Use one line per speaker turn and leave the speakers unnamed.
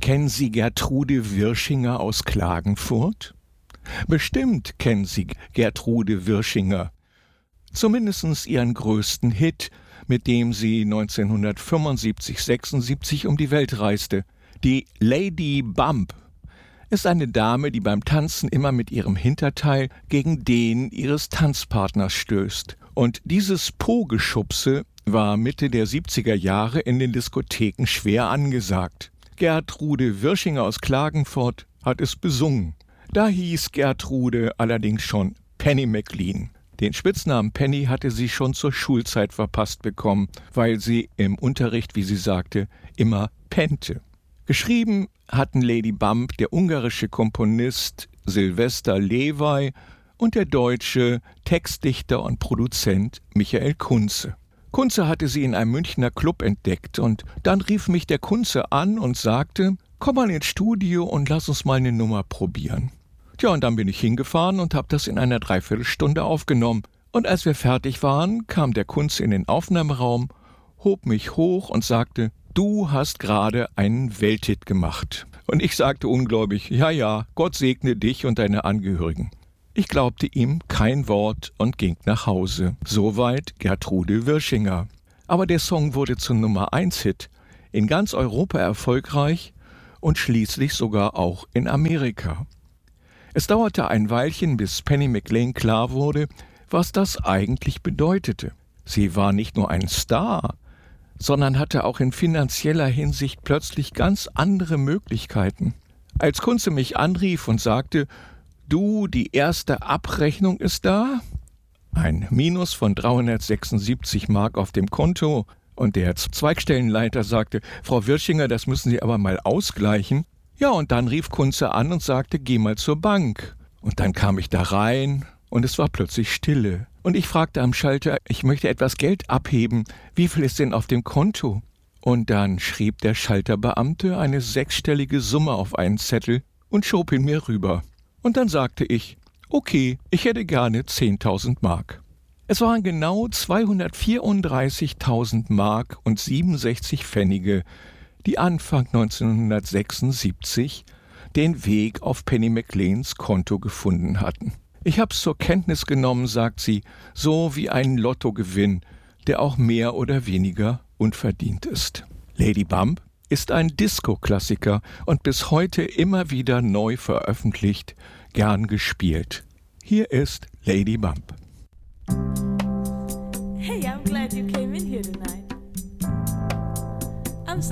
Kennen Sie Gertrude Wirschinger aus Klagenfurt? Bestimmt kennen Sie Gertrude Wirschinger. Zumindest ihren größten Hit, mit dem sie 1975/76 um die Welt reiste. Die Lady Bump ist eine Dame, die beim Tanzen immer mit ihrem Hinterteil gegen den ihres Tanzpartners stößt. Und dieses Po-Geschubse war Mitte der 70er Jahre in den Diskotheken schwer angesagt. Gertrude Wirschinger aus Klagenfurt hat es besungen. Da hieß Gertrude allerdings schon Penny McLean. Den Spitznamen Penny hatte sie schon zur Schulzeit verpasst bekommen, weil sie im Unterricht, wie sie sagte, immer pennte. Geschrieben hatten Lady Bump der ungarische Komponist Sylvester Levay und der deutsche Textdichter und Produzent Michael Kunze. Kunze hatte sie in einem Münchner Club entdeckt und dann rief mich der Kunze an und sagte, komm mal ins Studio und lass uns mal eine Nummer probieren. Tja, und dann bin ich hingefahren und habe das in einer Dreiviertelstunde aufgenommen. Und als wir fertig waren, kam der Kunze in den Aufnahmeraum, hob mich hoch und sagte, du hast gerade einen Welthit gemacht. Und ich sagte ungläubig, ja, Gott segne dich und deine Angehörigen. Ich glaubte ihm kein Wort und ging nach Hause. Soweit Gertrude Wirschinger. Aber der Song wurde zum Nummer-1-Hit, in ganz Europa erfolgreich und schließlich sogar auch in Amerika. Es dauerte ein Weilchen, bis Penny McLean klar wurde, was das eigentlich bedeutete. Sie war nicht nur ein Star, sondern hatte auch in finanzieller Hinsicht plötzlich ganz andere Möglichkeiten. Als Kunze mich anrief und sagte, du, die erste Abrechnung ist da, ein Minus von 376 Mark auf dem Konto, und der Zweigstellenleiter sagte, Frau Wirschinger, das müssen Sie aber mal ausgleichen. Ja, und dann rief Kunze an und sagte, geh mal zur Bank. Und dann kam ich da rein und es war plötzlich Stille. Und ich fragte am Schalter, ich möchte etwas Geld abheben, wie viel ist denn auf dem Konto? Und dann schrieb der Schalterbeamte eine 6-stellige Summe auf einen Zettel und schob ihn mir rüber. Und dann sagte ich, okay, ich hätte gerne 10.000 Mark. Es waren genau 234.000 Mark und 67 Pfennige, die Anfang 1976 den Weg auf Penny McLeans Konto gefunden hatten. Ich hab's zur Kenntnis genommen, sagt sie, so wie ein Lottogewinn, der auch mehr oder weniger unverdient ist. Lady Bump ist ein Disco-Klassiker und bis heute immer wieder neu veröffentlicht, gern gespielt. Hier ist Lady Bump.
Hey, I'm glad you came in here tonight.